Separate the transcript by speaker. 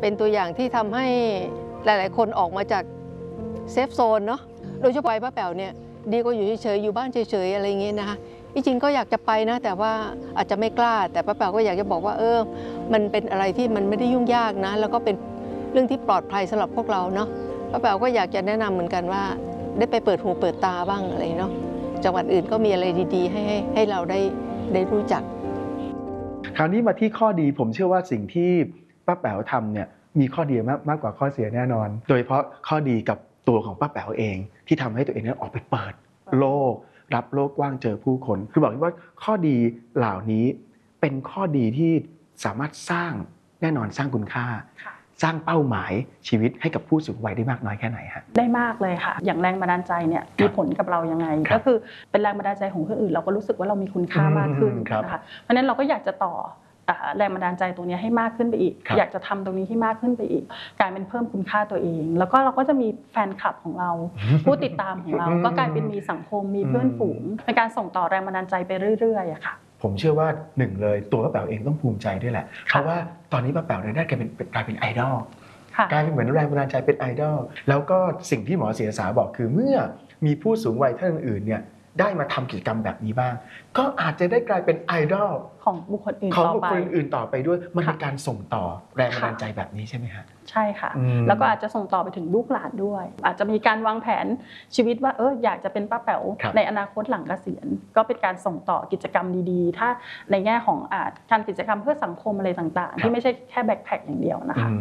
Speaker 1: เป็นตัวอย่างที่ทำให้หลายๆคนออกมาจากเซฟโซนเนาะโดยเฉพาะป้าแป๋วเนี่ยดีกว่าอยู่เฉยๆอยู่บ้านเฉยๆอะไรอย่างเงี้ยนะคะจริงๆก็อยากจะไปนะแต่ว่าอาจจะไม่กล้าแต่ป้าแป๋วก็อยากจะบอกว่ามันเป็นอะไรที่มันไม่ได้ยุ่งยากนะแล้วก็เป็นเรื่องที่ปลอดภัยสำหรับพวกเราเนาะป้าแป๋วก็อยากจะแนะนำเหมือนกันว่าได้ไปเปิดหูเปิดตาบ้างอะไรเนาะจังหวัดอื่นก็มีอะไรดีๆให้เราได้รู้จัก
Speaker 2: คราวนี้มาที่ข้อดีผมเชื่อว่าสิ่งที่ป้าแป๋วทำเนี่ยมีข้อดีมากกว่าข้อเสียแน่นอนโดยเฉพาะข้อดีกับตัวของป้าแป๋วเองที่ทำให้ตัวเองนั้นออกไปเปิดโลกรับโลกกว้างเจอผู้คนคือบอกว่าข้อดีเหล่านี้เป็นข้อดีที่สามารถสร้างแน่นอนสร้างคุณค่าสร้างเป้าหมายชีวิตให้กับผู้สูงวัยได้มากน้อยแค่ไหนฮะ
Speaker 3: ได้มากเลยค่ะอย่างแรงบันดาลใจเนี่ยมีผลกับเรายังไงก็คือเป็นแรงบันดาลใจของคนอื่นเราก็รู้สึกว่าเรามีคุณค่ามากขึ้นนะคะเพราะฉะนั้นเราก็อยากจะต่อแรงบันดาลใจตรงนี้ให้มากขึ้นไปอีกอยากจะทำตรงนี้ให้มากขึ้นไปอีกกลายเป็นเพิ่มคุณค่าตัวเองแล้วก็เราก็จะมีแฟนคลับของเราผู้ติดตามของเราก็กลายเป็นมีสังคมมีเพื่อนฝูงเป็นการส่งต่อแรงบันดาลใจไปเรื่อยๆค่ะ
Speaker 2: ผมเชื่อว่าหนึ่งเลยตัวป้าแป๋วเองต้องภูมิใจด้วยแหละเพราะว่าตอนนี้ป้าแป๋วเนี่ยได้กลายเป็นไอดอลกลายเป็นเหมือนแรงบันดาลใจเป็นไอดอลแล้วก็สิ่งที่หมอเสียสาบอกคือเมื่อมีผู้สูงวัยท่านอื่นๆเนี่ยได้มาทำกิจกรรมแบบนี้บ้างก็อาจจะได้กลายเป็นไอดอล
Speaker 3: ของบุคคลอื่น
Speaker 2: ต่อไปด้วยมันเป็นการส่งต่อแรงบันดาลใจแบบนี้ใช่ไหมฮะ
Speaker 3: ใช่ค่ะแล้วก็อาจจะส่งต่อไปถึงลูกหลานด้วยอาจจะมีการวางแผนชีวิตว่าอยากจะเป็นป้าแป๋วในอนาคตหลังเกษียณก็เป็นการส่งต่อกิจกรรมดีๆถ้าในแง่ของการกิจกรรมเพื่อสังคมอะไรต่างๆที่ไม่ใช่แค่แบ็คแพ็คอย่างเดียวนะคะ